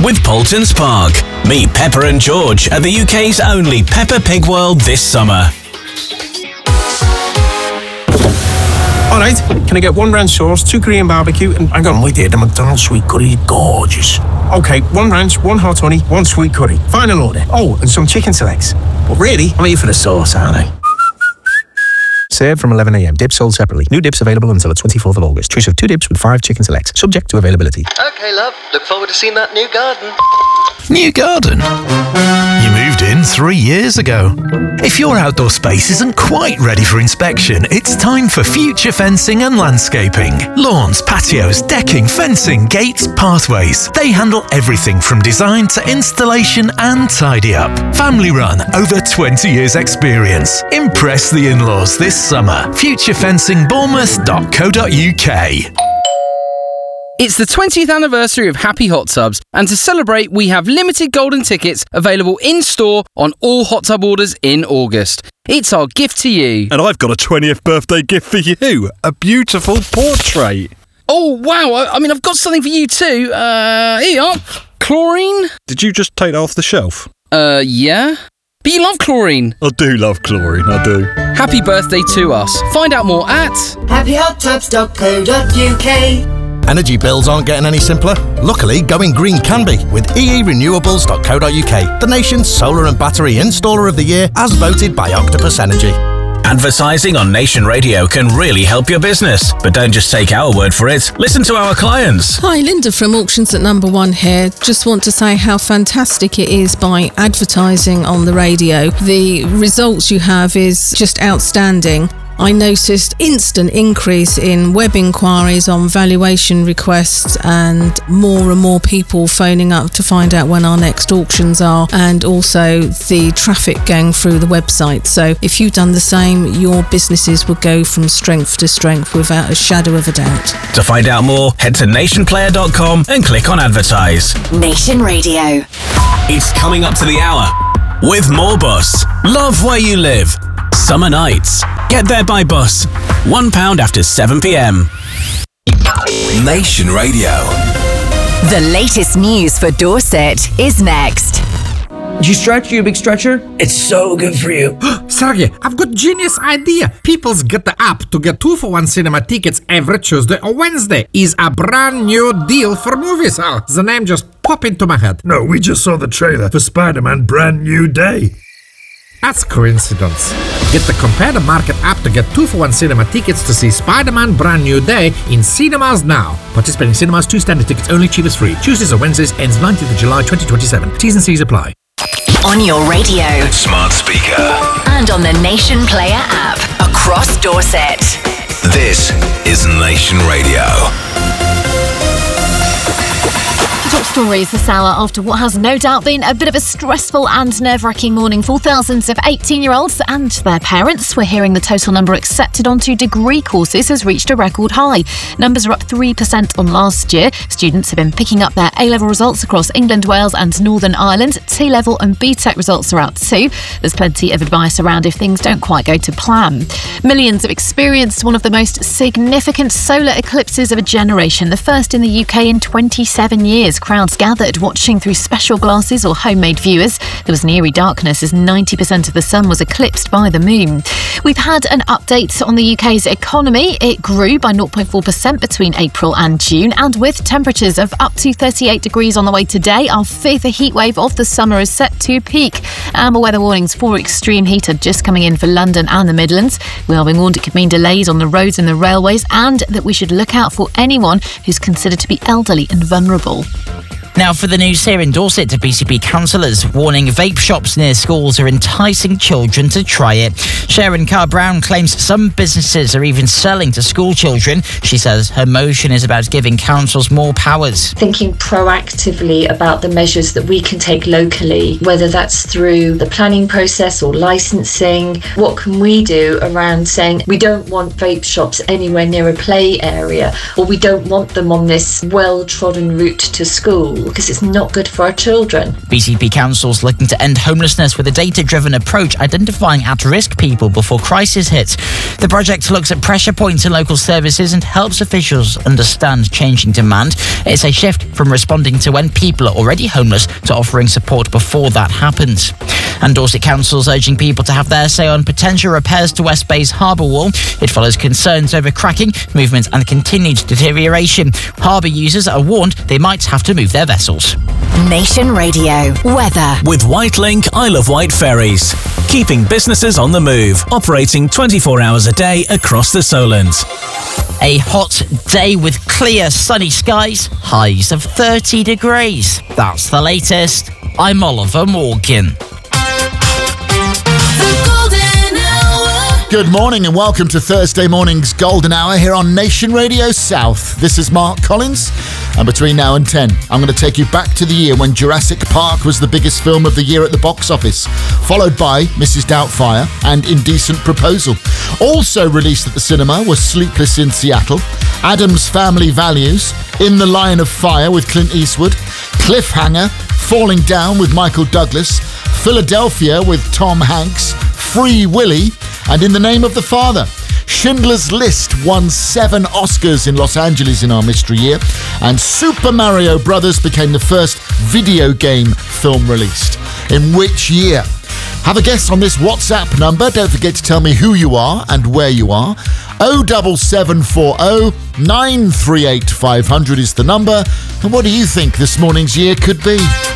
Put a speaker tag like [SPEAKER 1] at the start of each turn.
[SPEAKER 1] with Poultons Park. Meet Pepper and George at the UK's only Peppa Pig World this summer.
[SPEAKER 2] Alright, can I get 1 ranch sauce, 2 Korean barbecue, and hang on, wait there, the McDonald's sweet curry, gorgeous. Okay, 1 ranch, 1 hot honey, 1 sweet curry. Final order. Oh, and some chicken selects. But really, I'm here for the sauce, aren't I? Served from 11 a.m. Dips sold separately. New dips available until the 24th of August. Choice of 2 dips with 5 chicken selects. Subject to availability.
[SPEAKER 3] Okay, love. Look forward to seeing that new garden.
[SPEAKER 4] New garden? You moved in 3 years ago. If your outdoor space isn't quite ready for inspection, it's time for Future Fencing and Landscaping. Lawns, patios, decking, fencing, gates, pathways. They handle everything from design to installation and tidy up. Family run, over 20 years experience. Impress the in-laws this summer. futurefencingbournemouth.co.uk.
[SPEAKER 5] It's the 20th anniversary of Happy Hot Tubs, and to celebrate, we have limited golden tickets available in-store on all hot tub orders in August. It's our gift to you.
[SPEAKER 6] And I've got a 20th birthday gift for you, a beautiful portrait.
[SPEAKER 5] Oh, wow, I mean, I've got something for you too. Here you are. Chlorine?
[SPEAKER 6] Did you just take that off the shelf?
[SPEAKER 5] Yeah. But you love chlorine.
[SPEAKER 6] I do love chlorine, I do.
[SPEAKER 5] Happy birthday to us. Find out more at
[SPEAKER 7] happyhottubs.co.uk.
[SPEAKER 8] Energy bills aren't getting any simpler. Luckily, going green can be with eerenewables.co.uk, the nation's solar and battery installer of the year as voted by Octopus Energy.
[SPEAKER 1] Advertising on Nation Radio can really help your business. But don't just take our word for it. Listen to our clients.
[SPEAKER 9] Hi, Linda from Auctions at Number One here. Just want to say how fantastic it is by advertising on the radio. The results you have is just outstanding. I noticed instant increase in web inquiries on valuation requests and more people phoning up to find out when our next auctions are, and also the traffic going through the website. So if you've done the same, your businesses will go from strength to strength without a shadow of a doubt.
[SPEAKER 1] To find out more, head to nationplayer.com and click on advertise.
[SPEAKER 7] Nation Radio.
[SPEAKER 1] It's coming up to the hour with more bus. Love where you live. Summer nights. Get there by bus. £1 after 7 p.m.
[SPEAKER 10] Nation Radio.
[SPEAKER 7] The latest news for Dorset is next.
[SPEAKER 11] Did you stretch, you big stretcher? It's so good for you.
[SPEAKER 12] Sergey, I've got genius idea. People's get the app to get 2-for-1 cinema tickets every Tuesday or Wednesday. Is a brand new deal for movies. The name just popped into my head.
[SPEAKER 13] No, we just saw the trailer for Spider-Man Brand New Day.
[SPEAKER 12] That's coincidence. Get the Compare the Market app to get 2-for-1 cinema tickets to see Spider-Man Brand New Day in cinemas now. Participating cinemas, 2 standard tickets only, cheapest free. Tuesdays or Wednesdays, ends 19th of July 2027. T's and C's apply.
[SPEAKER 7] On your radio.
[SPEAKER 10] Smart speaker.
[SPEAKER 7] And on the Nation Player app. Across Dorset.
[SPEAKER 10] This is Nation Radio.
[SPEAKER 14] Top stories this hour after what has no doubt been a bit of a stressful and nerve-wracking morning for thousands of 18-year-olds and their parents. We're hearing the total number accepted onto degree courses has reached a record high. Numbers are up 3% on last year. Students have been picking up their A-level results across England, Wales and Northern Ireland. T-level and B-Tech results are out too. There's plenty of advice around if things don't quite go to plan. Millions have experienced one of the most significant solar eclipses of a generation, the first in the UK in 27 years. Crowds gathered watching through special glasses or homemade viewers. There was an eerie darkness as 90% of the sun was eclipsed by the moon. We've had an update on the UK's economy. It grew by 0.4% between April and June, and with temperatures of up to 38 degrees on the way today, our fifth heatwave of the summer is set to peak. Amber weather warnings for extreme heat are just coming in for London and the Midlands. We are being warned it could mean delays on the roads and the railways, and that we should look out for anyone who's considered to be elderly and vulnerable.
[SPEAKER 15] Now for the news here in Dorset, BCP councillors warning vape shops near schools are enticing children to try it. Sharon Carr-Brown claims some businesses are even selling to school children. She says her motion is about giving councils more powers.
[SPEAKER 16] Thinking proactively about the measures that we can take locally, whether that's through the planning process or licensing. What can we do around saying we don't want vape shops anywhere near a play area, or we don't want them on this well-trodden route to school? because it's not good for our children.
[SPEAKER 15] BCP Council's looking to end homelessness with a data-driven approach, identifying at-risk people before crisis hits. The project looks at pressure points in local services and helps officials understand changing demand. It's a shift from responding to when people are already homeless to offering support before that happens. And Dorset Council's urging people to have their say on potential repairs to West Bay's harbour wall. It follows concerns over cracking, movement and continued deterioration. Harbour users are warned they might have to move their vessels.
[SPEAKER 7] Nation Radio weather.
[SPEAKER 1] With Whitelink Isle of Wight ferries, keeping businesses on the move, operating 24 hours a day across the Solent.
[SPEAKER 15] A hot day with clear sunny skies, highs of 30 degrees. That's the latest. I'm Oliver Morgan.
[SPEAKER 17] Good morning and welcome to Thursday morning's Golden Hour here on Nation Radio South. This is Mark Collins, and between now and 10, I'm going to take you back to the year when Jurassic Park was the biggest film of the year at the box office, followed by Mrs. Doubtfire and Indecent Proposal. Also released at the cinema was Sleepless in Seattle, Addams Family Values, In the Line of Fire with Clint Eastwood, Cliffhanger, Falling Down with Michael Douglas, Philadelphia with Tom Hanks, Free Willy, and In the Name of the Father. Schindler's List won 7 Oscars in Los Angeles in our mystery year, and Super Mario Brothers became the first video game film released. In which year? Have a guess on this WhatsApp number. Don't forget to tell me who you are and where you are. 07740 938 500 is the number. And what do you think this morning's year could be?